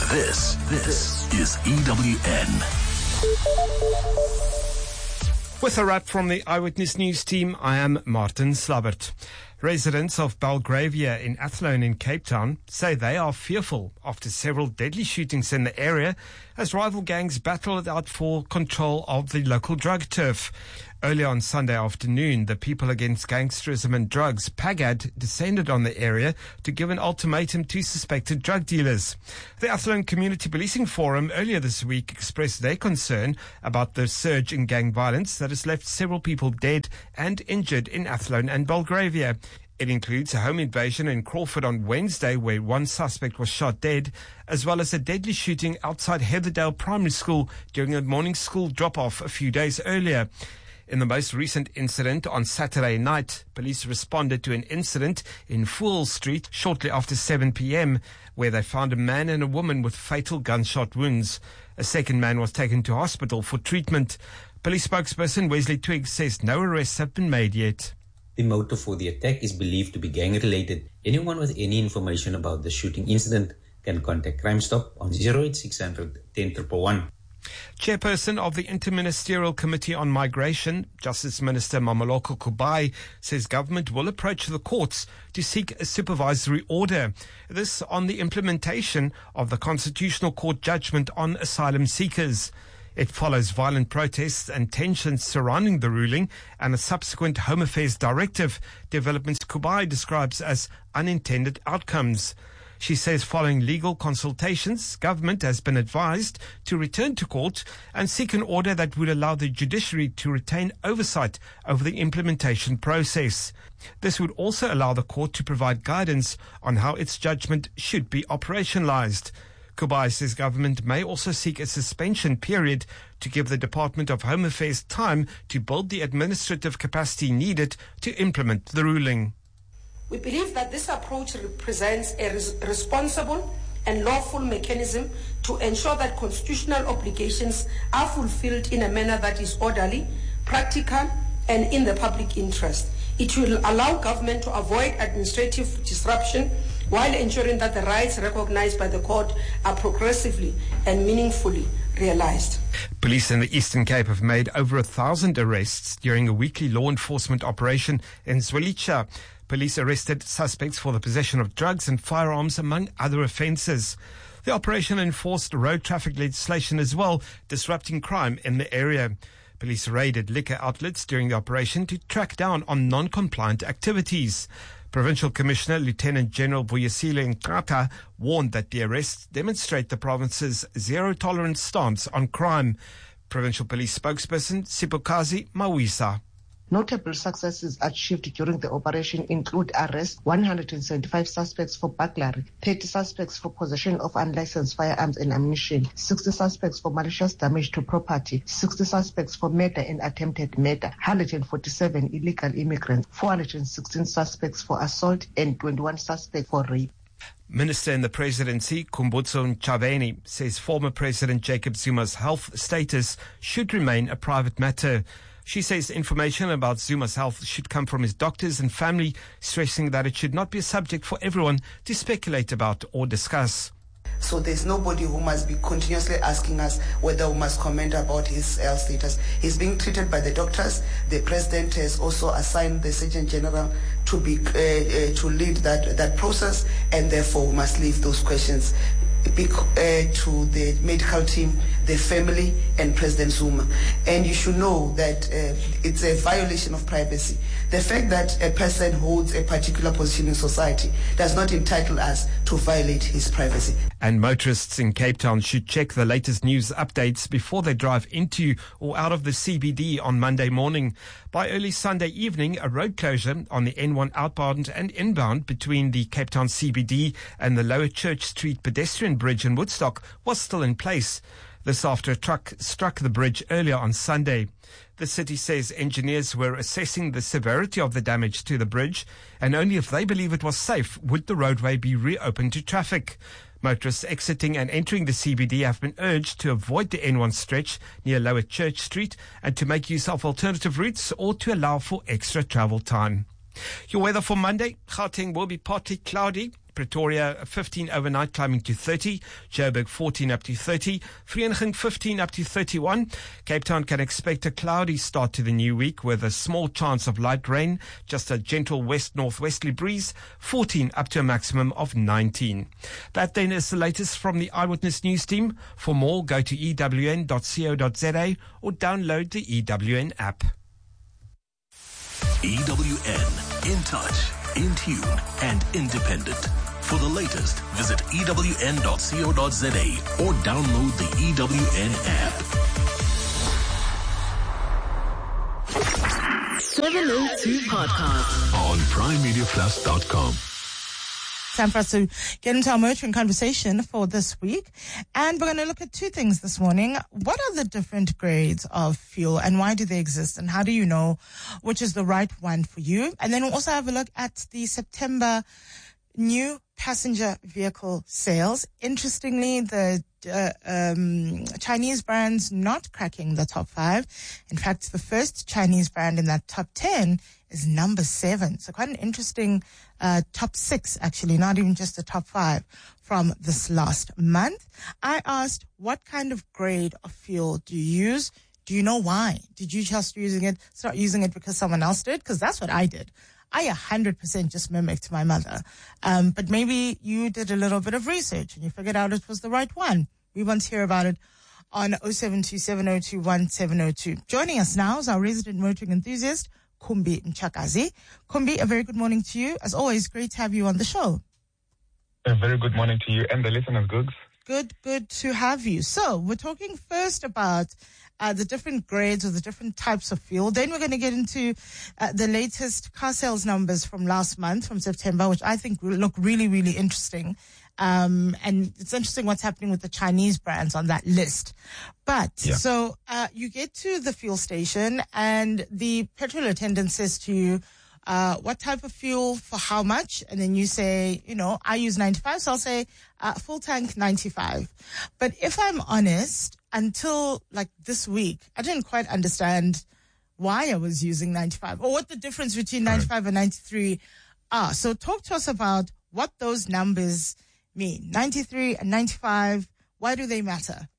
This is EWN. With a wrap from the Eyewitness News team, I am Martin Slabbert. Residents of Belgravia in Athlone in Cape Town say they are fearful after several deadly shootings in the area as rival gangs battle it out for control of the local drug turf. Earlier on Sunday afternoon, the People Against Gangsterism and Drugs, PAGAD, descended on the area to give an ultimatum to suspected drug dealers. The Athlone Community Policing Forum earlier this week expressed their concern about the surge in gang violence that has left several people dead and injured in Athlone and Belgravia. It includes a home invasion in Crawford on Wednesday where one suspect was shot dead, as well as a deadly shooting outside Heatherdale Primary School during a morning school drop-off a few days earlier. In the most recent incident on Saturday night, police responded to an incident in Fool Street shortly after 7 p.m. where they found a man and a woman with fatal gunshot wounds. A second man was taken to hospital for treatment. Police spokesperson Wesley Twiggs says no arrests have been made yet. The motive for the attack is believed to be gang-related. Anyone with any information about the shooting incident can contact Crime Stop on 08600 10111. Chairperson of the Interministerial Committee on Migration, Justice Minister Mameloko Kubai, says government will approach the courts to seek a supervisory order. This on the implementation of the Constitutional Court judgment on asylum seekers. It follows violent protests and tensions surrounding the ruling and a subsequent Home Affairs directive, developments Kubai describes as unintended outcomes. She says following legal consultations, government has been advised to return to court and seek an order that would allow the judiciary to retain oversight over the implementation process. This would also allow the court to provide guidance on how its judgment should be operationalized. Kubai says government may also seek a suspension period to give the Department of Home Affairs time to build the administrative capacity needed to implement the ruling. We believe that this approach represents a responsible and lawful mechanism to ensure that constitutional obligations are fulfilled in a manner that is orderly, practical, and in the public interest. It will allow government to avoid administrative disruption while ensuring that the rights recognized by the court are progressively and meaningfully realized. Police in the Eastern Cape have made over 1,000 arrests during a weekly law enforcement operation in Zwelitsha. Police arrested suspects for the possession of drugs and firearms, among other offences. The operation enforced road traffic legislation as well, disrupting crime in the area. Police raided liquor outlets during the operation to track down on non-compliant activities. Provincial Commissioner Lieutenant General Vuyisile Nkata warned that the arrests demonstrate the province's zero-tolerance stance on crime. Provincial Police spokesperson Sipokazi Mawisa. Notable successes achieved during the operation include arrest 175 suspects for burglary, 30 suspects for possession of unlicensed firearms and ammunition, 60 suspects for malicious damage to property, 60 suspects for murder and attempted murder, 147 illegal immigrants, 416 suspects for assault and 21 suspects for rape. Minister in the Presidency, Khumbudzo Ntshavheni, says former President Jacob Zuma's health status should remain a private matter. She says information about Zuma's health should come from his doctors and family, stressing that it should not be a subject for everyone to speculate about or discuss. So there's nobody who must be continuously asking us whether we must comment about his health status. He's being treated by the doctors. The president has also assigned the Surgeon General to lead that process, and therefore we must leave those questions to the medical team, the family, and President Zuma. And you should know that it's a violation of privacy. The fact that a person holds a particular position in society does not entitle us to violate his privacy. And motorists in Cape Town should check the latest news updates before they drive into or out of the CBD on Monday morning. By early Sunday evening, a road closure on the N1 outbound and inbound between the Cape Town CBD and the Lower Church Street pedestrian bridge in Woodstock was still in place. This after a truck struck the bridge earlier on Sunday. The city says engineers were assessing the severity of the damage to the bridge, and only if they believe it was safe would the roadway be reopened to traffic. Motorists exiting and entering the CBD have been urged to avoid the N1 stretch near Lower Church Street and to make use of alternative routes or to allow for extra travel time. Your weather for Monday: Gauteng will be partly cloudy, Pretoria 15 overnight, climbing to 30. Joburg 14 up to 30. Vereeniging 15 up to 31. Cape Town can expect a cloudy start to the new week with a small chance of light rain, just a gentle west-northwesterly breeze, 14 up to a maximum of 19. That then is the latest from the Eyewitness News team. For more, go to ewn.co.za or download the EWN app. EWN, in touch, in tune, and independent. For the latest, visit ewn.co.za or download the EWN app. 702 Podcast On primemediaplus.com. Time for us to get into our motoring conversation for this week. And we're going to look at two things this morning. What are the different grades of fuel and why do they exist? And how do you know which is the right one for you? And then we'll also have a look at the September new passenger vehicle sales. Interestingly, the Chinese brands not cracking the top 5. In fact, the first Chinese brand in that top 10 is number 7. So quite an interesting top 6, actually, not even just the top 5 from this last month. I asked, what kind of grade of fuel do you use? Do you know why? Did you just start using it because someone else did? Because that's what I did. I 100% just mimicked my mother. But maybe you did a little bit of research and you figured out it was the right one. We want to hear about it on 0727021702. Joining us now is our resident motoring enthusiast, Kumbi Mchakazi. Kumbi, a very good morning to you. As always, great to have you on the show. A very good morning to you and the listeners, Googs. Good to have you. So we're talking first about the different grades or the different types of fuel. Then we're going to get into the latest car sales numbers from last month, from September, which I think will look really, really interesting. And it's interesting what's happening with the Chinese brands on that list. But so you get to the fuel station and the petrol attendant says to you, what type of fuel for how much? And then you say, I use 95, so I'll say full tank 95. But if I'm honest, until like this week, I didn't quite understand why I was using 95 or what the difference between 95 and 93 are. So talk to us about what those numbers mean. 93 and 95, why do they matter?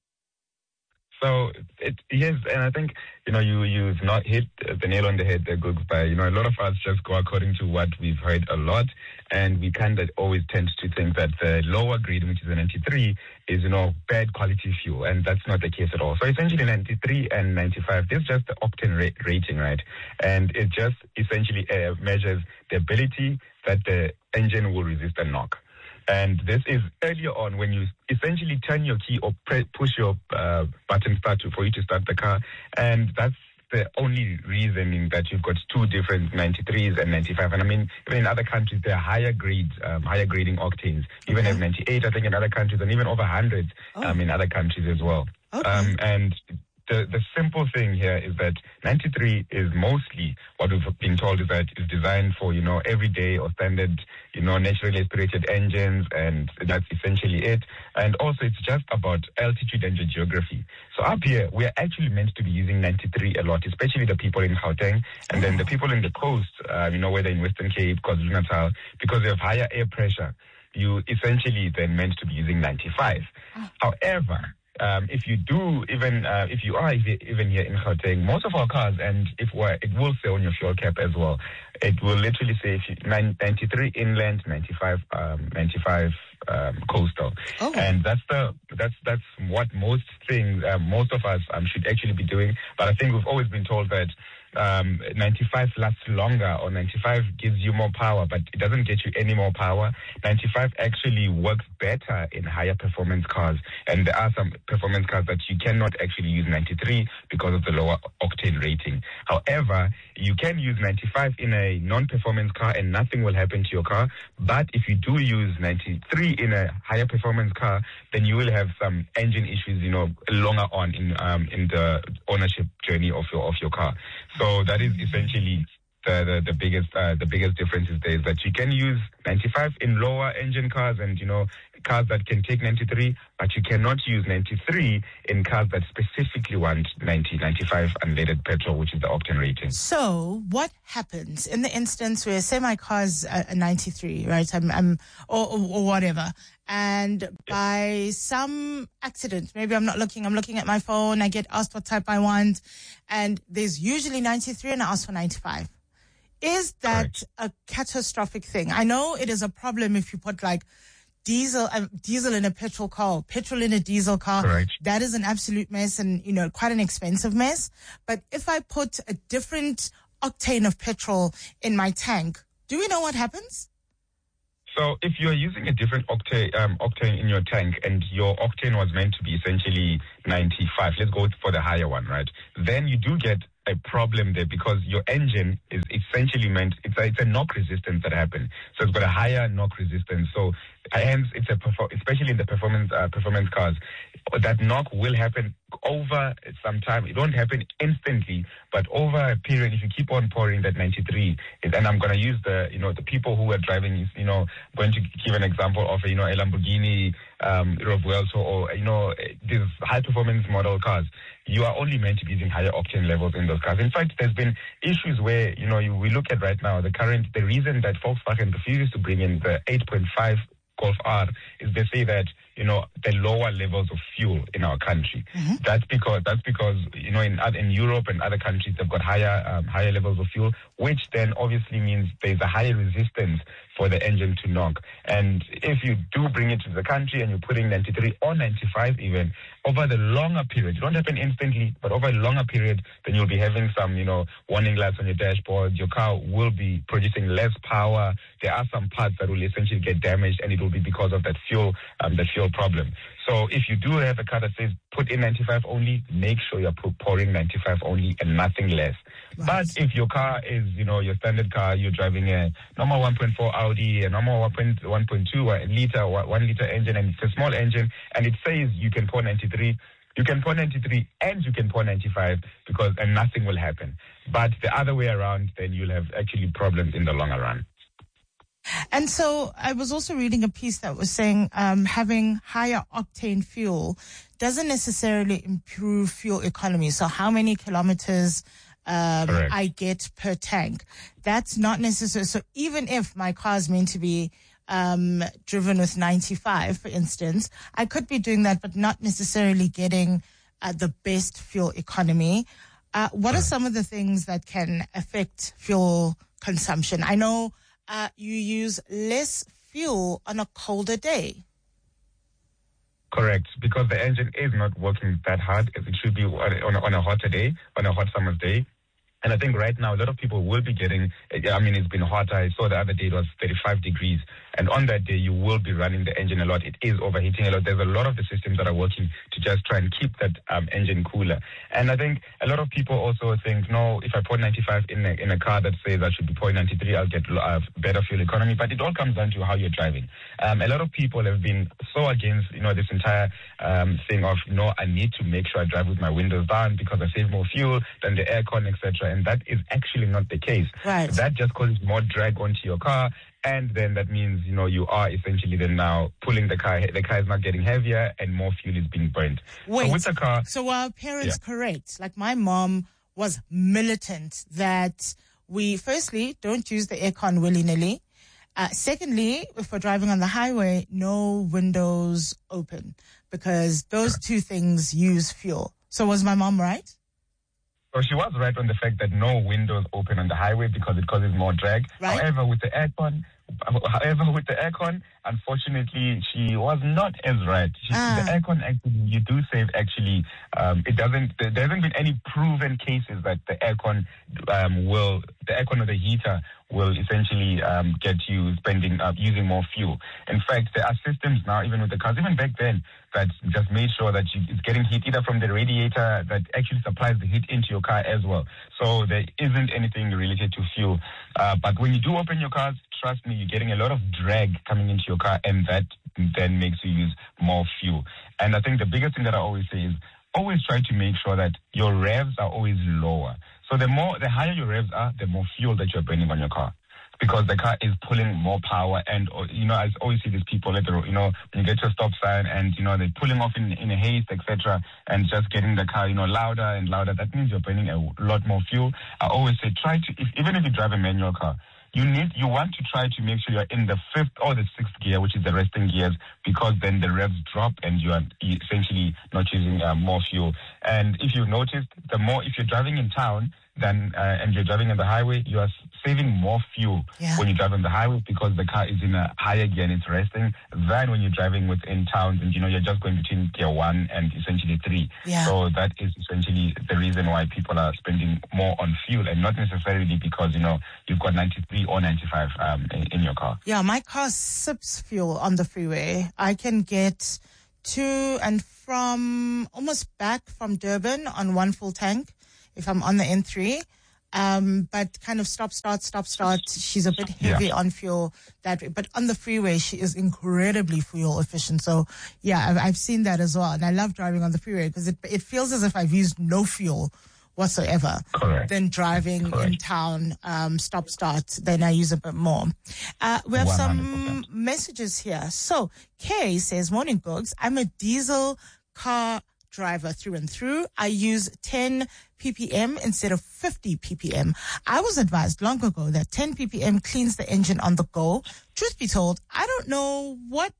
So, yes, and I think, you've not hit the nail on the head there, Googs, but, a lot of us just go according to what we've heard a lot, and we kind of always tend to think that the lower grade, which is a 93, is, bad quality fuel, and that's not the case at all. So essentially 93 and 95, this is just the octane rating, right? And it just essentially measures the ability that the engine will resist a knock. And this is earlier on when you essentially turn your key or push your button start for you to start the car. And that's the only reasoning that you've got two different 93s and 95. And I mean, even in other countries, there are higher grading octanes. Even have 98, I think, in other countries, and even over 100 in other countries as well. Okay. And the simple thing here is that 93 is mostly what we've been told is that it's designed for, everyday or standard, naturally aspirated engines, and that's essentially it. And also it's just about altitude and geography. So up here, we are actually meant to be using 93 a lot, especially the people in Gauteng, and then the people in the coast, whether in Western Cape, KwaZulu-Natal, because they have higher air pressure, you essentially then meant to be using 95. However, if you are even here in Gauteng, most of our cars, and it will say on your fuel cap as well, it will literally say 93 inland, 95 coastal. Oh. And that's what most of us should actually be doing. But I think we've always been told that 95 lasts longer, or 95 gives you more power, but it doesn't get you any more power. 95 actually works better in higher performance cars, and there are some performance cars that you cannot actually use 93 because of the lower octane rating. However, you can use 95 in a non-performance car and nothing will happen to your car. But if you do use 93 in a higher performance car, then you will have some engine issues, longer on in the ownership journey of your car. So that is essentially the biggest difference is there is that you can use 95 in lower engine cars and, cars that can take 93, but you cannot use 93 in cars that specifically want 95 unleaded petrol, which is the octane rating. So what happens in the instance where, say, my car's a 93, right? Or whatever. And by some accident, maybe I'm looking at my phone, I get asked what type I want, and there's usually 93 and I ask for 95. Is that a catastrophic thing? I know it is a problem if you put like diesel in a petrol car, or petrol in a diesel car. Correct. That is an absolute mess and, quite an expensive mess. But if I put a different octane of petrol in my tank, do we know what happens? So if you're using a different octane in your tank and your octane was meant to be essentially 95, let's go for the higher one, right? Then you do get a problem there because your engine is essentially it's a knock resistance that happens. So it's got a higher knock resistance. So hence especially in the performance cars, that knock will happen over some time. It won't happen instantly, but over a period, if you keep on pouring that 93, and I'm going to use the people who are driving, going to give an example of, a Lamborghini, Revuelto, or, these high performance model cars. You are only meant to be using higher octane levels in those cars. In fact, there's been issues where, we look at right now, the reason that Volkswagen refuses to bring in the 8.5 Golf R is they say that, the lower levels of fuel in our country. Mm-hmm. That's because in Europe and other countries, they've got higher levels of fuel, which then obviously means there's a higher resistance for the engine to knock. And if you do bring it to the country and you're putting 93 or 95 even, over the longer period, it won't happen instantly, but over a longer period, then you'll be having some, warning lights on your dashboard. Your car will be producing less power. There are some parts that will essentially get damaged, and it will be because of that fuel problem. So if you do have a car that says put in 95 only, make sure you're pouring 95 only and nothing less. Right. But if your car is, your standard car, you're driving a normal 1.4 Audi, a normal 1.2 1 liter engine, and it's a small engine, and it says you can pour 93, you can pour 93 and you can pour 95 and nothing will happen. But the other way around, then you'll have actually problems in the longer run. And so I was also reading a piece that was saying having higher octane fuel doesn't necessarily improve fuel economy. So how many kilometers I get per tank, that's not necessary. So even if my car is meant to be driven with 95, for instance, I could be doing that, but not necessarily getting the best fuel economy. What are some of the things that can affect fuel consumption? I know you use less fuel on a colder day. Correct, because the engine is not working that hard as it should be on a hotter day, on a hot summer's day. And I think right now a lot of people will be getting, it's been hotter. I saw the other day it was 35 degrees. And on that day, you will be running the engine a lot. It is overheating a lot. There's a lot of the systems that are working to just try and keep that engine cooler. And I think a lot of people also think, no, if I pour 95 in a car that says I should be pouring 93, I'll get better fuel economy. But it all comes down to how you're driving. A lot of people have been so against, this entire thing of, I need to make sure I drive with my windows down because I save more fuel than the aircon, etc. And that is actually not the case. Right. That just causes more drag onto your car. And then that means, you are essentially then now pulling the car. The car is not getting heavier and more fuel is being burned. Wait, so with the car, so are parents correct? Like my mom was militant that we firstly don't use the aircon willy-nilly. Secondly, if we're driving on the highway, no windows open because those two things use fuel. So was my mom right? So she was right on the fact that no windows open on the highway because it causes more drag. Right. However, with the aircon, unfortunately, she was not as right. The aircon actually, you do save actually. There hasn't been any proven cases that the aircon or the heater will essentially get you using more fuel. In fact, there are systems now, even with the cars, even back then, that just made sure that it's getting heat either from the radiator that actually supplies the heat into your car as well. So there isn't anything related to fuel. But when you do open your cars, trust me, you're getting a lot of drag coming into your car, and that then makes you use more fuel. And I think the biggest thing that I always say is always try to make sure that your revs are always lower. So the higher your revs are, the more fuel that you're burning on your car, because the car is pulling more power. And, I always see these people at the road, when you get to a stop sign and, they're pulling off in a haste, etc., and just getting the car, louder and louder. That means you're burning a lot more fuel. I always say, even if you drive a manual car, you want to try to make sure you're in the 5th or the 6th gear, which is the resting gears, because then the revs drop and you are essentially not using more fuel. And if you've noticed, if you're driving in town, and you're driving on the highway, you are saving more fuel when you drive on the highway, because the car is in a higher gear and it's resting, than when you're driving within towns and you're just going between gear 1 and essentially 3. Yeah. So that is essentially the reason why people are spending more on fuel, and not necessarily because you've got 93 or 95 in your car. Yeah, my car sips fuel on the freeway. I can get to and from almost back from Durban on one full tank if I'm on the N3. But kind of stop, start. She's a bit heavy on fuel that way. But on the freeway, she is incredibly fuel efficient. So yeah, I've seen that as well. And I love driving on the freeway because it feels as if I've used no fuel whatsoever. Correct. Than driving in town, stop, start. Then I use a bit more. We have 100%. Some messages here. So Kay says, morning, Googs. I'm a diesel car driver through and through. I use 10 ppm instead of 50 ppm. I was advised long ago that 10 ppm cleans the engine on the go. Truth be told, I don't know what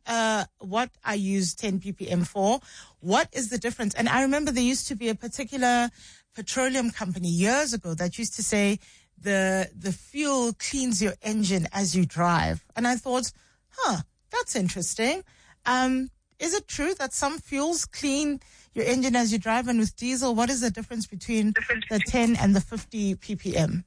I use 10 ppm for. What is the difference? And I remember there used to be a particular petroleum company years ago that used to say the fuel cleans your engine as you drive. And I thought, that's interesting. Is it true that some fuels clean your engine as you drive, and with diesel, what is the difference between the 10 and the 50 ppm?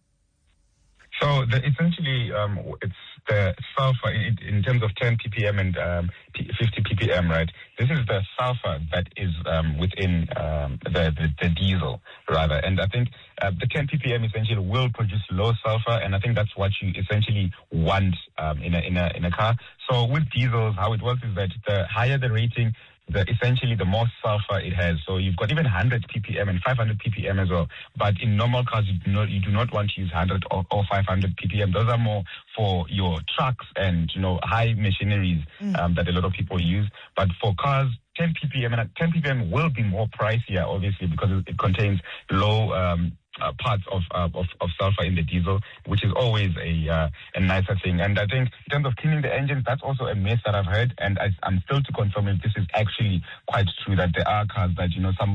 So essentially, it's the sulfur in terms of 10 ppm and 50 ppm, right? This is the sulfur that is within the diesel, rather. And I think the 10 ppm essentially will produce low sulfur, and I think that's what you essentially want in a car. So with diesels, how it works is that the higher the rating, essentially the more sulfur it has. So you've got even 100 ppm and 500 ppm as well. But in normal cars, you do not want to use 100 or 500 ppm. Those are more for your trucks and high machineries that a lot of people use. But for cars, 10 ppm will be more pricier, obviously, because it contains low parts of sulfur in the diesel, which is always a nicer thing. And I think in terms of cleaning the engines, that's also a myth that I've heard, and I'm still to confirm if this is actually quite true, that there are cars that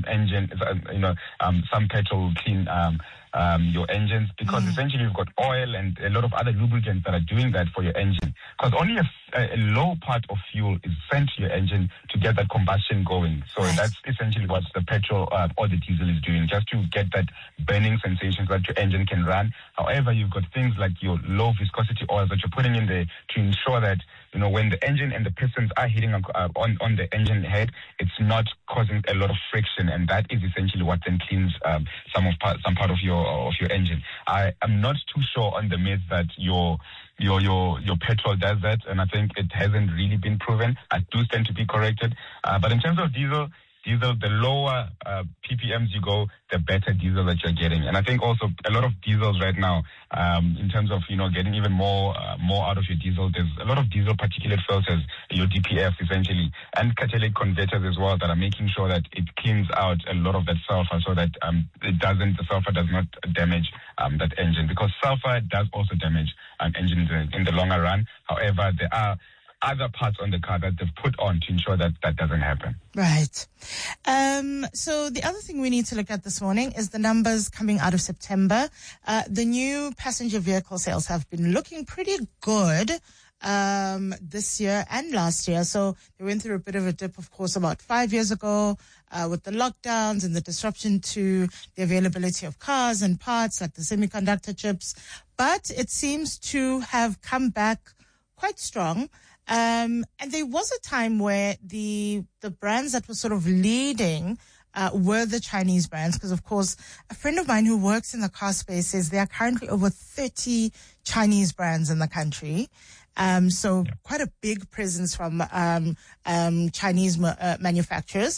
some petrol will clean your engines, because essentially you've got oil and a lot of other lubricants that are doing that for your engine. Because only a low part of fuel is sent to your engine to get that combustion going. So that's essentially what the petrol or the diesel is doing, just to get that burning sensation so that your engine can run. However, you've got things like your low viscosity oils that you're putting in there to ensure that when the engine and the pistons are hitting on the engine head, it's not causing a lot of friction, and that is essentially what then cleans some part of your engine. I am not too sure on the myth that your petrol does that, and I think it hasn't really been proven. I do stand to be corrected. But in terms of diesel, the lower ppms you go, the better diesel that you're getting. And I think also a lot of diesels right now, in terms of getting even more out of your diesel, there's a lot of diesel particulate filters, your DPF essentially, and catalytic converters as well, that are making sure that it cleans out a lot of that sulfur, so that the sulfur does not damage that engine, because sulfur does also damage engines in the longer run. However, there are other parts on the car that they've put on to ensure that that doesn't happen. Right. So the other thing we need to look at this morning is the numbers coming out of September. The new passenger vehicle sales have been looking pretty good this year and last year. So they went through a bit of a dip, of course, about 5 years ago with the lockdowns and the disruption to the availability of cars and parts like the semiconductor chips. But it seems to have come back quite strong. And there was a time where the brands that were sort of leading were the Chinese brands, because, of course, a friend of mine who works in the car space says there are currently over 30 Chinese brands in the country. So quite a big presence from Chinese manufacturers.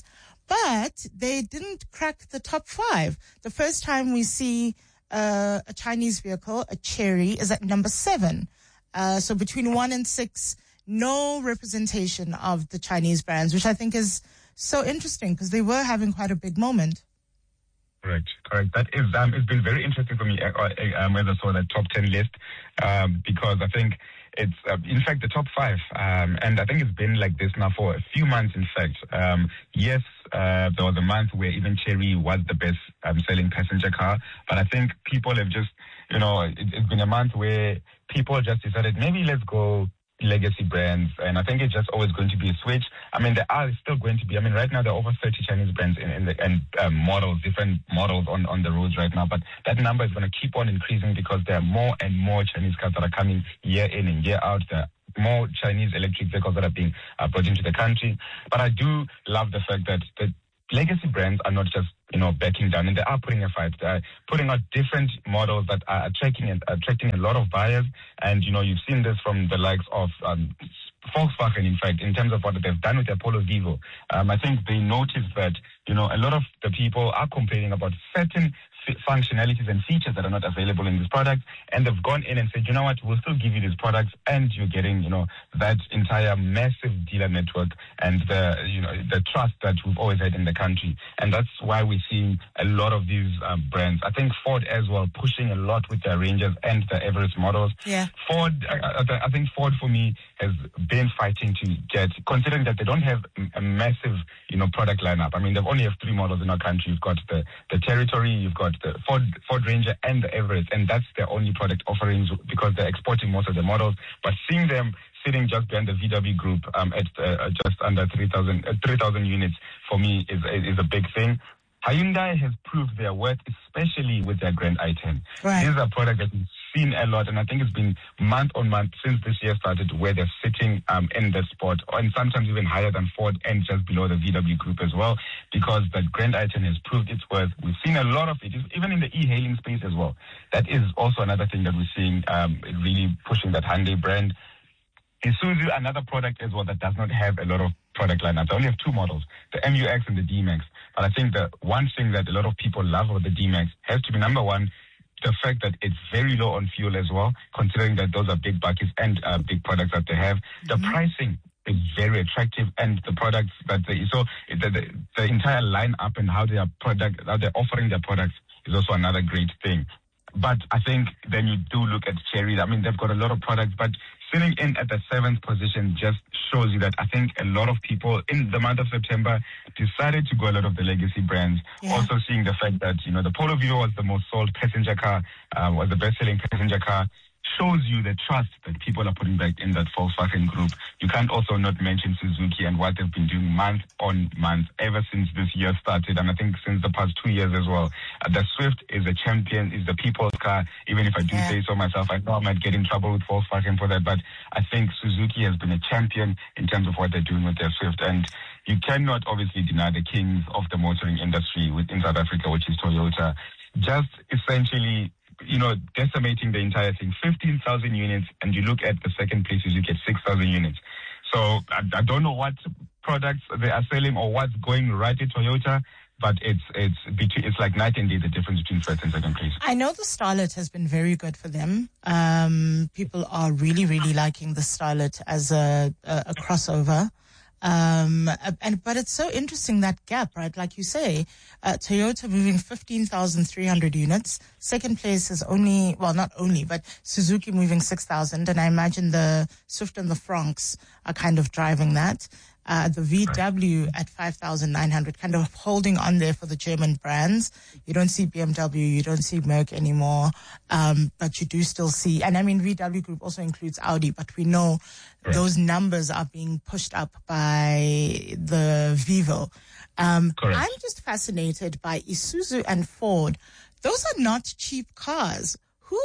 but they didn't crack the top 5. The first time we see a Chinese vehicle, a Chery, is at number 7. So between 1 and 6, no representation of the Chinese brands, which I think is so interesting because they were having quite a big moment. Correct. That is, it's been very interesting for me as I saw that top 10 list, because I think it's, in fact, the top 5, and I think it's been like this now for a few months, in fact. Yes, there was a month where even Chery was the best selling passenger car, but I think people have just, it's been a month where people just decided, maybe let's go legacy brands, and I think it's just always going to be a switch. I mean, there are still going to be, right now there are over 30 Chinese brands and models, different models on the roads right now, but that number is going to keep on increasing because there are more and more Chinese cars that are coming year in and year out. There are more Chinese electric vehicles that are being brought into the country. But I do love the fact that the legacy brands are not just backing down, and they are putting a fight. They're putting out different models that are attracting a lot of buyers. And, you've seen this from the likes of Volkswagen, in fact, in terms of what they've done with their Polo Vivo. I think they noticed that, a lot of the people are complaining about certain functionalities and features that are not available in this product, and they've gone in and said, you know what, we'll still give you these products, and you're getting, that entire massive dealer network and the trust that we've always had in the country. And that's why we're seeing a lot of these brands. I think Ford as well pushing a lot with their Rangers and the Everest models. Yeah. Ford, I think Ford for me has been fighting to get, considering that they don't have a massive, product lineup. They only have 3 models in our country. You've got the Territory, you've got the Ford Ranger and the Everest, and that's their only product offerings because they're exporting most of the models. But seeing them sitting just behind the VW Group at just under 3,000 units for me is a big thing. Hyundai has proved their worth, especially with their Grand i10. Right. These are products that we've seen a lot, and I think it's been month on month since this year started where they're sitting in that spot, and sometimes even higher than Ford and just below the VW Group as well, because the Grand i10 has proved its worth. We've seen a lot of it, even in the e-hailing space as well. That is also another thing that we're seeing really pushing that Hyundai brand. Isuzu, another product as well that does not have a lot of product lineup. They only have 2 models, the MU-X and the D-Max. But I think the one thing that a lot of people love about the D-Max has to be, number one, the fact that it's very low on fuel as well, considering that those are big buckets and big products that they have. The pricing is very attractive, and the products that the entire lineup and how they're offering their products is also another great thing. But I think then you do look at Chery. They've got a lot of products, but sitting in at the 7th position just shows you that I think a lot of people in the month of September decided to go a lot of the legacy brands. Yeah. Also seeing the fact that, the Polo Vivo was the most sold passenger car, was the best-selling passenger car, shows you the trust that people are putting back in that Volkswagen group. You can't also not mention Suzuki and what they've been doing month on month ever since this year started, and I think since the past 2 years as well. The Swift is a champion, is the people's car. Even if I do say so myself, I know I might get in trouble with Volkswagen for that, but I think Suzuki has been a champion in terms of what they're doing with their Swift. And you cannot obviously deny the kings of the motoring industry within South Africa, which is Toyota, just essentially decimating the entire thing. 15,000 units, and you look at the second place, you get 6,000 units. So I don't know what products they are selling or what's going right at Toyota, but it's like night and day, the difference between first and second place. I know the Starlet has been very good for them. People are really, really liking the Starlet as a crossover. But it's so interesting, that gap, right? Like you say, Toyota moving 15,300 units. Second place is but Suzuki moving 6,000. And I imagine the Swift and the Franks are kind of driving that. The VW at 5,900, kind of holding on there for the German brands. You don't see BMW, you don't see Merc anymore, but you do still see, and VW Group also includes Audi, but we know those numbers are being pushed up by the Vivo. I'm just fascinated by Isuzu and Ford. Those are not cheap cars. Who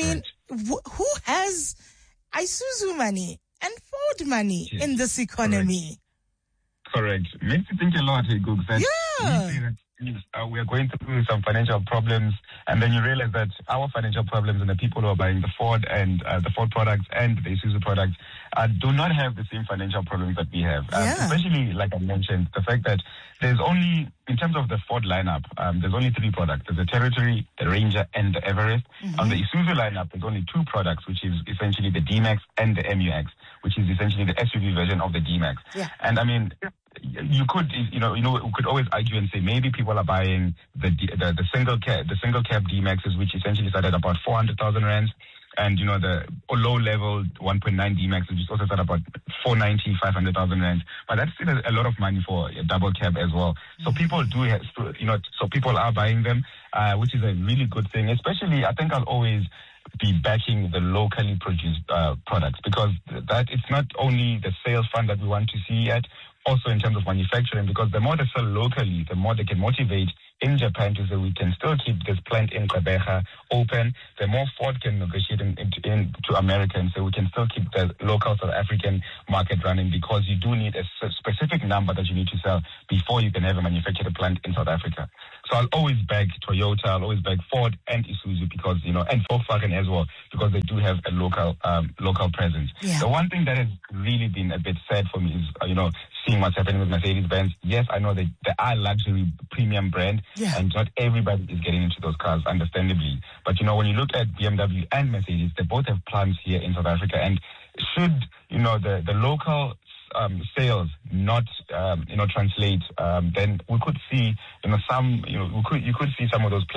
has Isuzu money and Ford money in this economy? Correct. Makes you think a lot, hey, Googs. we are going through some financial problems, and then you realize that our financial problems and the people who are buying the Ford and the Ford products and the Isuzu products do not have the same financial problems that we have. Especially, like I mentioned, the fact that there's only, in terms of the Ford lineup, there's only 3 products. There's the Territory, the Ranger, and the Everest. On the Isuzu lineup, there's only 2 products, which is essentially the D-Max and the MU-X, which is essentially the SUV version of the D-Max. And I mean, you could, we could always argue and say maybe people are buying the single cab D-Maxes, which essentially start at about 400,000 rands. And, the low-level 1.9 D-Max, which is also at about 490, 500,000 rands. But that's still a lot of money for a double cab as well. So people so people are buying them, which is a really good thing. Especially, I think I'll always be backing the locally produced products, because that it's not only the sales fund that we want to see yet, also in terms of manufacturing, because the more they sell locally, the more they can motivate in Japan to say we can still keep this plant in Gqeberha open, the more Ford can negotiate to America and say we can still keep the local South African market running, because you do need a specific number that you need to sell before you can have a manufactured plant in South Africa. So I'll always back Toyota, I'll always back Ford and Isuzu, because, and Volkswagen as well, because they do have a local presence. The one thing that has really been a bit sad for me is, seeing what's happening with Mercedes-Benz. Yes, I know they are luxury premium brand, and not everybody is getting into those cars, understandably. But, when you look at BMW and Mercedes, they both have plants here in South Africa, and should, the local sales not, translate, then we could see, you could see some of those